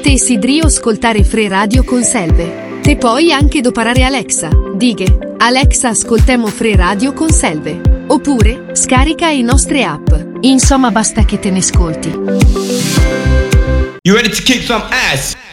Te sidrio ascoltare Fre Radio con Selve. Te puoi anche doparare Alexa. Dighe, Alexa ascoltemo Fre Radio con Selve. Oppure, scarica i nostre app. Insomma basta che te ne ascolti. You ready to kick some ass?